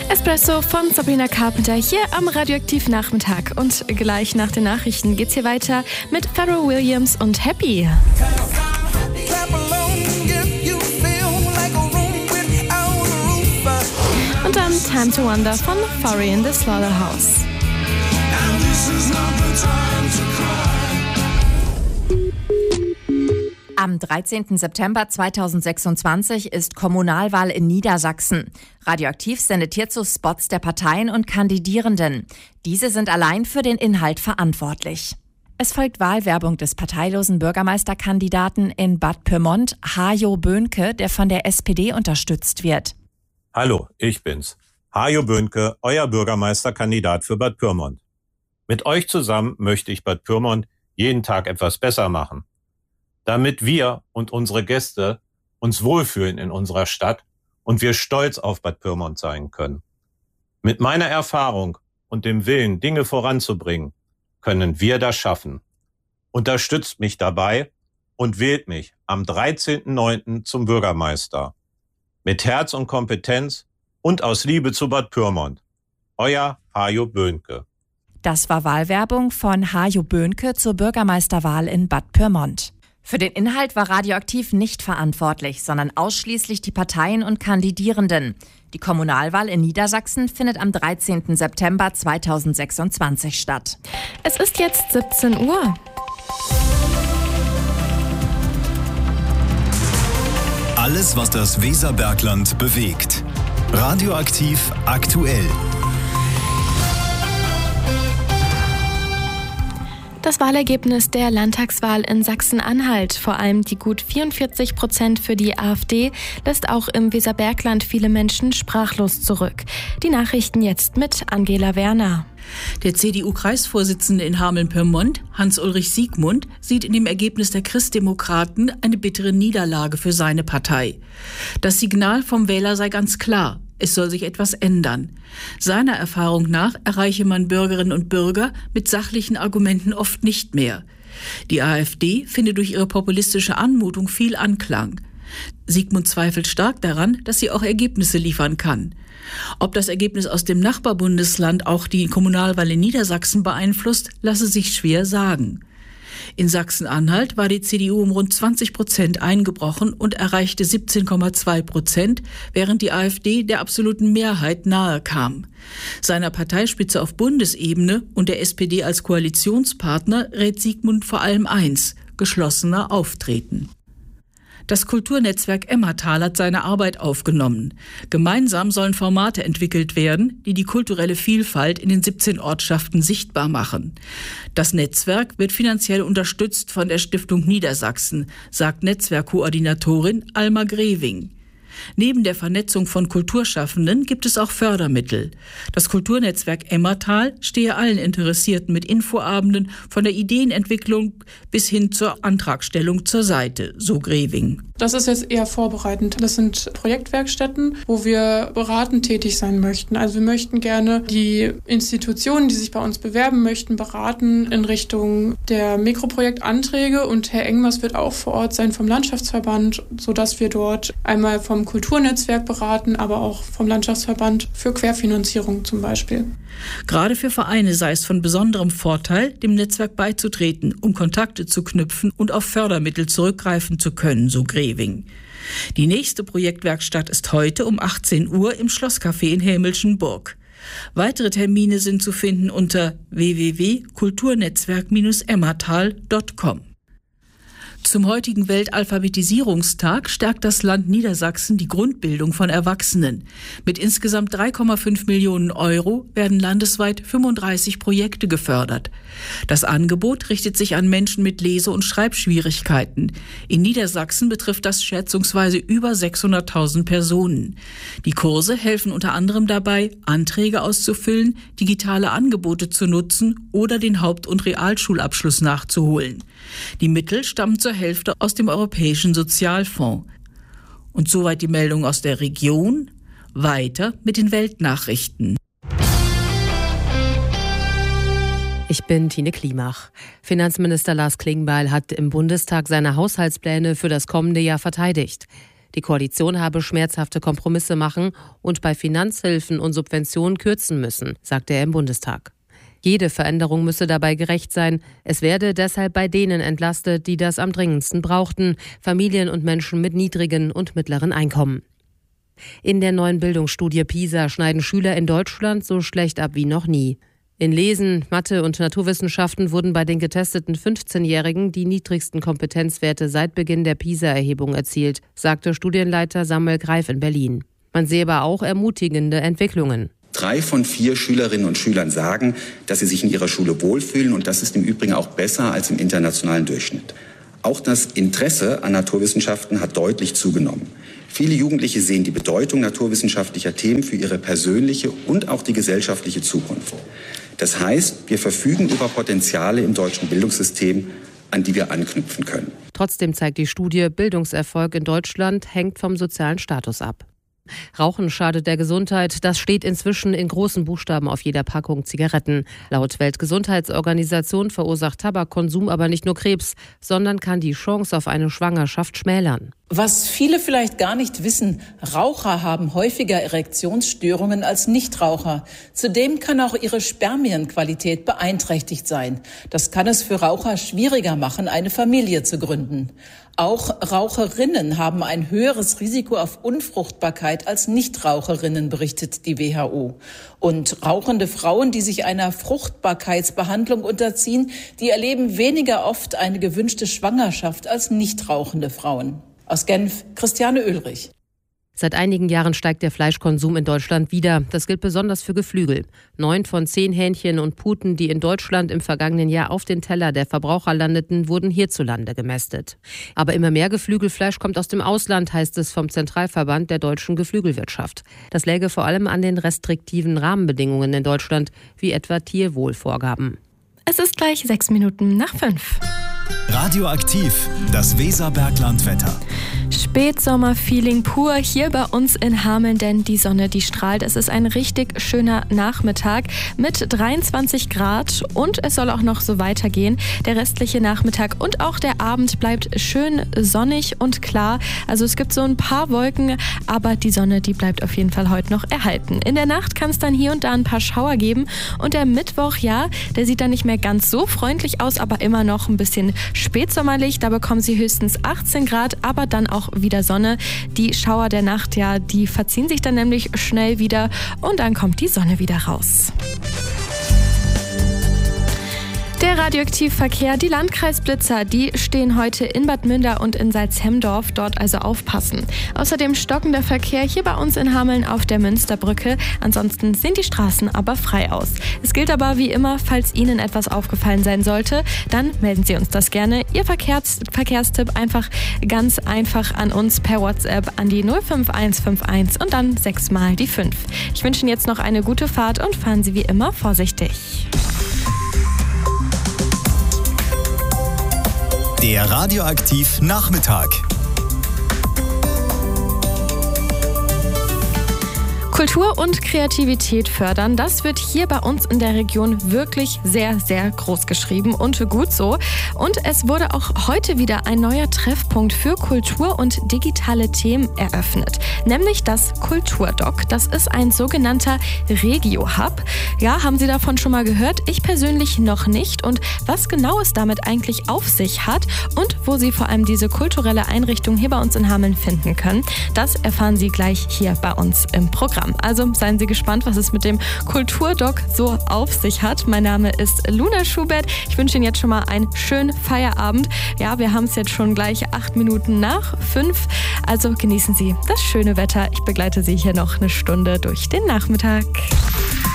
Espresso von Sabrina Carpenter hier am Radioaktiv-Nachmittag. Und gleich nach den Nachrichten geht's hier weiter mit Pharrell Williams und Happy. Und dann Time to Wonder von Fury in the Slaughterhouse. Am 13. September 2026 ist Kommunalwahl in Niedersachsen. Radioaktiv sendet hierzu Spots der Parteien und Kandidierenden. Diese sind allein für den Inhalt verantwortlich. Es folgt Wahlwerbung des parteilosen Bürgermeisterkandidaten in Bad Pyrmont, Hajo Böhnke, der von der SPD unterstützt wird. Hallo, ich bin's. Hajo Böhnke, euer Bürgermeisterkandidat für Bad Pyrmont. Mit euch zusammen möchte ich Bad Pyrmont jeden Tag etwas besser machen. Damit wir und unsere Gäste uns wohlfühlen in unserer Stadt und wir stolz auf Bad Pyrmont sein können. Mit meiner Erfahrung und dem Willen, Dinge voranzubringen, können wir das schaffen. Unterstützt mich dabei und wählt mich am 13.09. zum Bürgermeister. Mit Herz und Kompetenz und aus Liebe zu Bad Pyrmont. Euer Hajo Böhnke. Das war Wahlwerbung von Hajo Böhnke zur Bürgermeisterwahl in Bad Pyrmont. Für den Inhalt war Radioaktiv nicht verantwortlich, sondern ausschließlich die Parteien und Kandidierenden. Die Kommunalwahl in Niedersachsen findet am 13. September 2026 statt. Es ist jetzt 17 Uhr. Alles, was das Weserbergland bewegt. Radioaktiv aktuell. Das Wahlergebnis der Landtagswahl in Sachsen-Anhalt, vor allem die gut 44% für die AfD, lässt auch im Weserbergland viele Menschen sprachlos zurück. Die Nachrichten jetzt mit Angela Werner. Der CDU-Kreisvorsitzende in Hameln-Pyrmont, Hans-Ulrich Siegmund, sieht in dem Ergebnis der Christdemokraten eine bittere Niederlage für seine Partei. Das Signal vom Wähler sei ganz klar. Es soll sich etwas ändern. Seiner Erfahrung nach erreiche man Bürgerinnen und Bürger mit sachlichen Argumenten oft nicht mehr. Die AfD finde durch ihre populistische Anmutung viel Anklang. Siegmund zweifelt stark daran, dass sie auch Ergebnisse liefern kann. Ob das Ergebnis aus dem Nachbarbundesland auch die Kommunalwahl in Niedersachsen beeinflusst, lasse sich schwer sagen. In Sachsen-Anhalt war die CDU um rund 20% eingebrochen und erreichte 17,2%, während die AfD der absoluten Mehrheit nahe kam. Seiner Parteispitze auf Bundesebene und der SPD als Koalitionspartner rät Siegmund vor allem eins: geschlossener auftreten. Das Kulturnetzwerk Emmertal hat seine Arbeit aufgenommen. Gemeinsam sollen Formate entwickelt werden, die die kulturelle Vielfalt in den 17 Ortschaften sichtbar machen. Das Netzwerk wird finanziell unterstützt von der Stiftung Niedersachsen, sagt Netzwerkkoordinatorin Alma Greving. Neben der Vernetzung von Kulturschaffenden gibt es auch Fördermittel. Das Kulturnetzwerk Emmertal stehe allen Interessierten mit Infoabenden von der Ideenentwicklung bis hin zur Antragstellung zur Seite, so Greving. Das ist jetzt eher vorbereitend. Das sind Projektwerkstätten, wo wir beratend tätig sein möchten. Also wir möchten gerne die Institutionen, die sich bei uns bewerben möchten, beraten in Richtung der Mikroprojektanträge. Und Herr Engmers wird auch vor Ort sein vom Landschaftsverband, sodass wir dort einmal vom Kulturnetzwerk beraten, aber auch vom Landschaftsverband für Querfinanzierung zum Beispiel. Gerade für Vereine sei es von besonderem Vorteil, dem Netzwerk beizutreten, um Kontakte zu knüpfen und auf Fördermittel zurückgreifen zu können, so Greving. Die nächste Projektwerkstatt ist heute um 18 Uhr im Schlosscafé in Hämelschenburg. Weitere Termine sind zu finden unter www.kulturnetzwerk-emmertal.com. Zum heutigen Weltalphabetisierungstag stärkt das Land Niedersachsen die Grundbildung von Erwachsenen. Mit insgesamt 3,5 Millionen Euro werden landesweit 35 Projekte gefördert. Das Angebot richtet sich an Menschen mit Lese- und Schreibschwierigkeiten. In Niedersachsen betrifft das schätzungsweise über 600.000 Personen. Die Kurse helfen unter anderem dabei, Anträge auszufüllen, digitale Angebote zu nutzen oder den Haupt- und Realschulabschluss nachzuholen. Die Mittel stammen zur Hälfte aus dem Europäischen Sozialfonds. Und soweit die Meldung aus der Region. Weiter mit den Weltnachrichten. Ich bin Tine Klimach. Finanzminister Lars Klingbeil hat im Bundestag seine Haushaltspläne für das kommende Jahr verteidigt. Die Koalition habe schmerzhafte Kompromisse machen und bei Finanzhilfen und Subventionen kürzen müssen, sagte er im Bundestag. Jede Veränderung müsse dabei gerecht sein. Es werde deshalb bei denen entlastet, die das am dringendsten brauchten, Familien und Menschen mit niedrigen und mittleren Einkommen. In der neuen Bildungsstudie PISA schneiden Schüler in Deutschland so schlecht ab wie noch nie. In Lesen, Mathe und Naturwissenschaften wurden bei den getesteten 15-Jährigen die niedrigsten Kompetenzwerte seit Beginn der PISA-Erhebung erzielt, sagte Studienleiter Samuel Greif in Berlin. Man sehe aber auch ermutigende Entwicklungen. 3 von 4 Schülerinnen und Schülern sagen, dass sie sich in ihrer Schule wohlfühlen, und das ist im Übrigen auch besser als im internationalen Durchschnitt. Auch das Interesse an Naturwissenschaften hat deutlich zugenommen. Viele Jugendliche sehen die Bedeutung naturwissenschaftlicher Themen für ihre persönliche und auch die gesellschaftliche Zukunft. Das heißt, wir verfügen über Potenziale im deutschen Bildungssystem, an die wir anknüpfen können. Trotzdem zeigt die Studie, Bildungserfolg in Deutschland hängt vom sozialen Status ab. Rauchen schadet der Gesundheit, das steht inzwischen in großen Buchstaben auf jeder Packung Zigaretten. Laut Weltgesundheitsorganisation verursacht Tabakkonsum aber nicht nur Krebs, sondern kann die Chance auf eine Schwangerschaft schmälern. Was viele vielleicht gar nicht wissen, Raucher haben häufiger Erektionsstörungen als Nichtraucher. Zudem kann auch ihre Spermienqualität beeinträchtigt sein. Das kann es für Raucher schwieriger machen, eine Familie zu gründen. Auch Raucherinnen haben ein höheres Risiko auf Unfruchtbarkeit als Nichtraucherinnen, berichtet die WHO. Und rauchende Frauen, die sich einer Fruchtbarkeitsbehandlung unterziehen, die erleben weniger oft eine gewünschte Schwangerschaft als nichtrauchende Frauen. Aus Genf, Christiane Oehlrich. Seit einigen Jahren steigt der Fleischkonsum in Deutschland wieder. Das gilt besonders für Geflügel. 9 von 10 Hähnchen und Puten, die in Deutschland im vergangenen Jahr auf den Teller der Verbraucher landeten, wurden hierzulande gemästet. Aber immer mehr Geflügelfleisch kommt aus dem Ausland, heißt es vom Zentralverband der deutschen Geflügelwirtschaft. Das läge vor allem an den restriktiven Rahmenbedingungen in Deutschland, wie etwa Tierwohlvorgaben. Es ist gleich 6 Minuten nach 5. Radioaktiv, das Weserberglandwetter. Spätsommer-Feeling pur hier bei uns in Hameln, denn die Sonne, die strahlt. Es ist ein richtig schöner Nachmittag mit 23 Grad und es soll auch noch so weitergehen. Der restliche Nachmittag und auch der Abend bleibt schön sonnig und klar. Also es gibt so ein paar Wolken, aber die Sonne, die bleibt auf jeden Fall heute noch erhalten. In der Nacht kann es dann hier und da ein paar Schauer geben und der Mittwoch, ja, der sieht dann nicht mehr ganz so freundlich aus, aber immer noch ein bisschen spätsommerlich. Da bekommen Sie höchstens 18 Grad, aber dann auch wieder Sonne. Die Schauer der Nacht, ja, die verziehen sich dann nämlich schnell wieder und dann kommt die Sonne wieder raus. Der Radioaktivverkehr, die Landkreisblitzer, die stehen heute in Bad Münder und in Salzhemdorf, dort also aufpassen. Außerdem stockender Verkehr hier bei uns in Hameln auf der Münsterbrücke. Ansonsten sehen die Straßen aber frei aus. Es gilt aber wie immer, falls Ihnen etwas aufgefallen sein sollte, dann melden Sie uns das gerne. Ihr Verkehrstipp einfach ganz einfach an uns per WhatsApp an die 05151 und dann 6 mal die 5. Ich wünsche Ihnen jetzt noch eine gute Fahrt und fahren Sie wie immer vorsichtig. Der Radioaktiv Nachmittag. Kultur und Kreativität fördern, das wird hier bei uns in der Region wirklich sehr, sehr groß geschrieben und gut so. Und es wurde auch heute wieder ein neuer Treffpunkt für Kultur und digitale Themen eröffnet, nämlich das Kulturdoc. Das ist ein sogenannter Regio-Hub. Ja, haben Sie davon schon mal gehört? Ich persönlich noch nicht. Und was genau es damit eigentlich auf sich hat und wo Sie vor allem diese kulturelle Einrichtung hier bei uns in Hameln finden können, das erfahren Sie gleich hier bei uns im Programm. Also seien Sie gespannt, was es mit dem Kulturdoc so auf sich hat. Mein Name ist Luna Schubert. Ich wünsche Ihnen jetzt schon mal einen schönen Feierabend. Ja, wir haben es jetzt schon gleich 8 Minuten nach 5. Also genießen Sie das schöne Wetter. Ich begleite Sie hier noch eine Stunde durch den Nachmittag.